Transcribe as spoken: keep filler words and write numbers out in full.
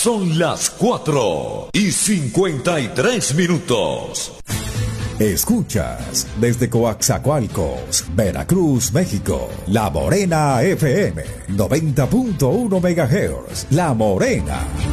son las cuatro y cincuenta y tres minutos. Escuchas desde Coaxacualcos, Veracruz, México, La Morena F M, noventa punto uno megahertz. La Morena.